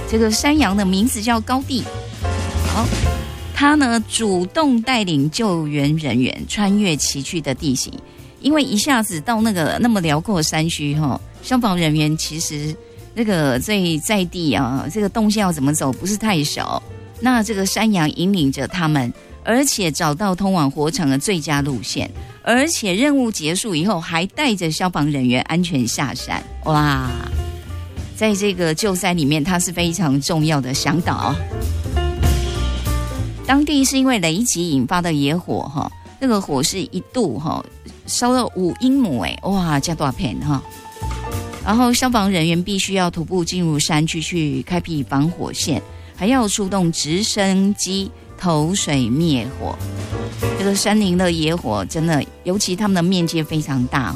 这个山羊的名字叫高地。好，他呢主动带领救援人员穿越崎岖的地形，因为一下子到那么辽阔的山区消防人员其实那个在地啊，这个动线要怎么走不是太熟。那这个山羊引领着他们，而且找到通往火场的最佳路线，而且任务结束以后还带着消防人员安全下山。哇，在这个救灾里面，它是非常重要的向导。当地是因为雷击引发的野火那个火势一度烧到5英亩哇，这大片然后消防人员必须要徒步进入山区去开辟防火线，还要出动直升机投水灭火。这个山林的野火真的，尤其它们的面积非常大